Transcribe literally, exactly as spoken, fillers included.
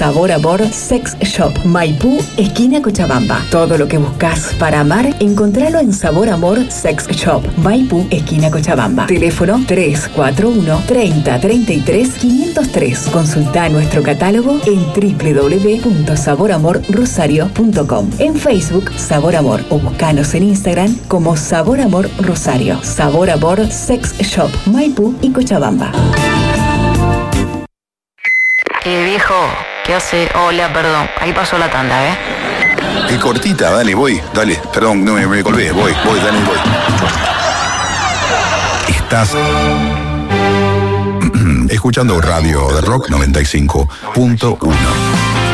Sabor Amor Sex Shop, Maipú, esquina Cochabamba. Todo lo que buscas para amar, encontralo en Sabor Amor Sex Shop, Maipú, esquina Cochabamba. Teléfono tres cuatro uno, treinta, treinta y tres, quinientos tres. Consulta nuestro catálogo en doble u doble u doble u punto sabor amor rosario punto com. En Facebook, Sabor Amor, o buscanos en Instagram como Sabor Amor Rosario. Sabor Amor Sex Shop, Maipú y Cochabamba. Eh, viejo, ¿qué hace? Hola, perdón, ahí pasó la tanda, ¿eh? Qué cortita, dale, voy, dale. Perdón, no me, me colgué, voy, voy, dale, voy. Estás escuchando Radio de Rock noventa y cinco punto uno.